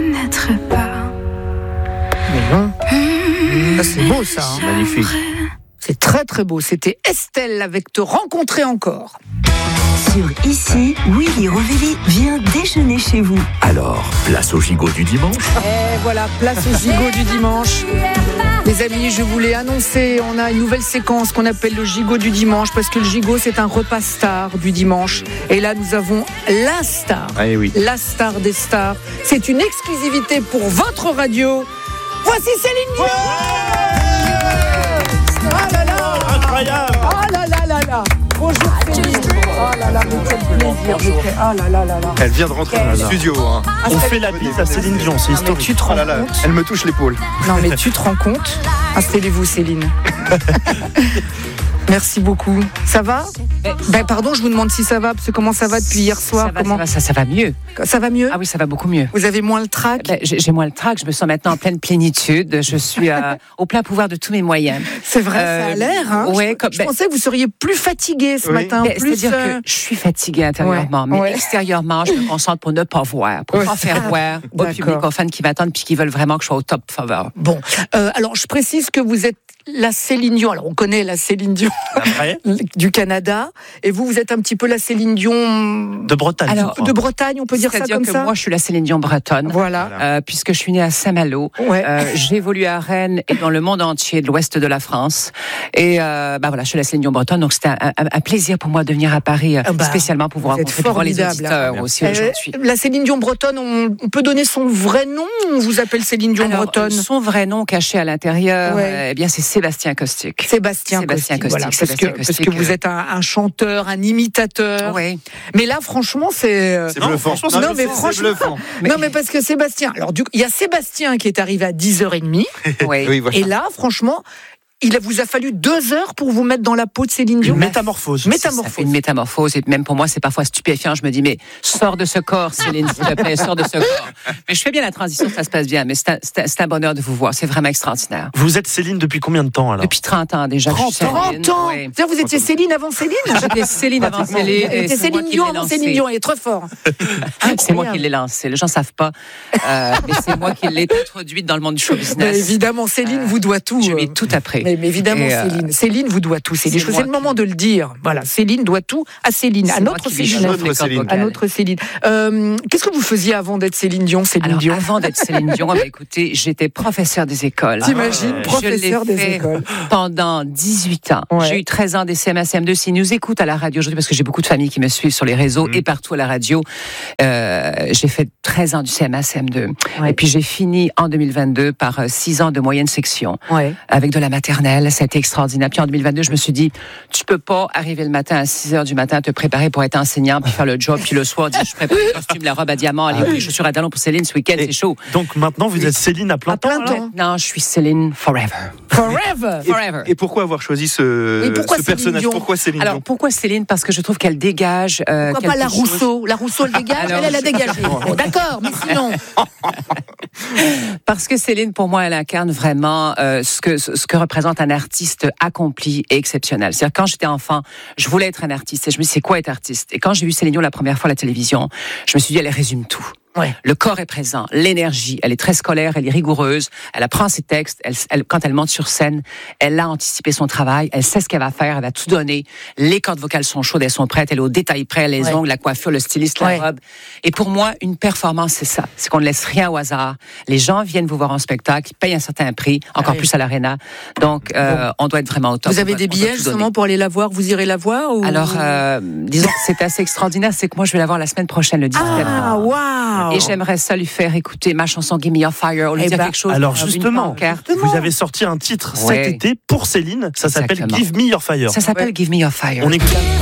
reconnaîtrais pas. Mais non. Ça, c'est beau, ça. Hein. Magnifique. C'est très très beau. C'était Estelle avec Te rencontrer encore. Sur Ici, Willy Rovelli vient déjeuner chez vous. Alors, place au gigot du dimanche. Et voilà, place au gigot du dimanche. Les amis, je vous l'ai annoncé, on a une nouvelle séquence qu'on appelle le gigot du dimanche, parce que le gigot, c'est un repas star du dimanche. Et là, nous avons la star. Ah oui. La star des stars. C'est une exclusivité pour votre radio. Voici Céline Dion. Ah là là. Incroyable. Ah là là là là. Bonjour Céline. Oh là là, mais quel plaisir. Ah là là là là. Elle vient de rentrer dans le studio. Hein. On fait la bise à Céline Dion, c'est Non, mais historique. tu te rends Oh là là, compte? elle me touche l'épaule. Non mais tu te rends compte? Installez-vous Céline. Merci beaucoup. Ça va? Pardon, je vous demande si ça va, parce que comment ça va depuis hier soir? Ça va mieux. Ça va mieux? Ah oui, ça va beaucoup mieux. Vous avez moins le trac? J'ai moins le trac, je me sens maintenant en pleine plénitude, je suis au plein pouvoir de tous mes moyens. C'est vrai, ça a l'air. Hein? Ouais, je pensais que vous seriez plus fatigué ce matin. C'est-à-dire que je suis fatiguée intérieurement, mais extérieurement, je me concentre pour ne pas voir, pour ne pas faire voir au public, aux fans qui m'attendent puis qui veulent vraiment que je sois au top faveur. Bon, alors je précise que vous êtes la Céline Dion. Alors on connaît la Céline Dion du Canada, et vous êtes un petit peu la Céline Dion de Bretagne. Alors, de Bretagne, on peut dire ça comme ça. C'est-à-dire que moi, je suis la Céline Dion bretonne. Voilà. Puisque je suis née à Saint-Malo. Ouais. J'ai évolué à Rennes et dans le monde entier, de l'ouest de la France. Et voilà, je suis la Céline Dion bretonne. Donc c'était un plaisir pour moi de venir à Paris spécialement pour vous rencontrer, pour voir les auditeurs aussi aujourd'hui. La Céline Dion bretonne, on peut donner son vrai nom ou on vous appelle Céline Dion bretonne? Son vrai nom caché à l'intérieur, eh bien c'est Sébastien Caustic. Sébastien Caustic, voilà, parce que vous êtes un chanteur, un imitateur. Oui. Mais là, franchement, c'est bluffant. Non, mais franchement, non, mais parce que Sébastien. Alors, il y a Sébastien qui est arrivé à 10h30. Oui. Voilà. Et là, franchement, il vous a fallu 2 heures pour vous mettre dans la peau de Céline Dion. Une métamorphose. Ça fait une métamorphose, et même pour moi, c'est parfois stupéfiant. Je me dis, mais sors de ce corps, Céline, s'il te plaît, sors de ce corps. Mais je fais bien la transition, ça se passe bien, mais c'est un bonheur de vous voir, c'est vraiment extraordinaire. Vous êtes Céline depuis combien de temps alors? Depuis 30 ans déjà. 30 ans. Oui. C'est-à-dire, vous étiez Céline avant Céline? J'étais Céline avant Céline. Elle était Céline Dion avant Céline Dion, elle est trop fort. C'est moi qui l'ai lancé. Les gens ne savent pas, mais c'est moi qui l'ai introduite dans le monde du show business. Mais évidemment, Céline vous doit tout. Je lui ai tout appris. Mais évidemment, Céline vous doit tout. C'est le moment de le dire. Voilà, Céline doit tout à Céline, à notre Céline. À notre Céline. Qu'est-ce que vous faisiez avant d'être Céline Dion, Dion? Avant d'être Céline Dion, écoutez, j'étais professeur des écoles. T'imagines, professeur des écoles. Pendant 18 ans. Ouais. J'ai eu 13 ans des CM1-CM2. S'ils nous écoutent à la radio aujourd'hui, parce que j'ai beaucoup de familles qui me suivent sur les réseaux et partout à la radio, j'ai fait 13 ans du CM1-CM2. Ouais. Et puis j'ai fini en 2022 par 6 ans de moyenne section. Ouais. Avec de la maternelle. Ça a été extraordinaire. Puis en 2022, je me suis dit, tu peux pas arriver le matin à 6h du matin, te préparer pour être enseignant, puis faire le job, puis le soir, dire, je prépare le costume, la robe à diamant, les chaussures à talons pour Céline ce week-end, c'est chaud. Donc maintenant, vous êtes Céline à plein temps. Non, je suis Céline forever. Forever. Et pourquoi avoir choisi ce personnage? Pourquoi Céline Dion? Alors, pourquoi Céline? Parce que je trouve qu'elle dégage. Pourquoi pas la Rousseau? La Rousseau, elle dégage, elle a dégagé. D'accord, mais sinon. Parce que Céline, pour moi, elle incarne vraiment ce que représente un artiste accompli et exceptionnel. C'est-à-dire, quand j'étais enfant, je voulais être un artiste. Et je me dis, c'est quoi être artiste? Et quand j'ai vu Céline Dion la première fois à la télévision, je me suis dit, elle résume tout. Ouais. Le corps est présent, l'énergie, elle est très scolaire, elle est rigoureuse, elle apprend ses textes, quand elle monte sur scène, elle a anticipé son travail, elle sait ce qu'elle va faire, elle va tout donner, les cordes vocales sont chaudes, elles sont prêtes, elle est au détail près, les ongles, la coiffure, le styliste, la robe. Et pour moi, une performance, c'est ça, c'est qu'on ne laisse rien au hasard. Les gens viennent vous voir en spectacle, ils payent un certain prix, encore plus à l'Arena, donc on doit être vraiment au top. Vous avez des billets justement pour aller la voir, vous irez la voir ou... Alors, disons que c'est assez extraordinaire, c'est que moi je vais la voir la semaine prochaine, le 10 septembre. Ah, waouh! Et j'aimerais ça lui faire écouter ma chanson Give Me Your Fire, ou lui dire quelque chose. Alors justement, vous avez sorti un titre cet été pour Céline, ça s'appelle Give Me Your Fire. Ça s'appelle Give Me Your Fire. On écoute.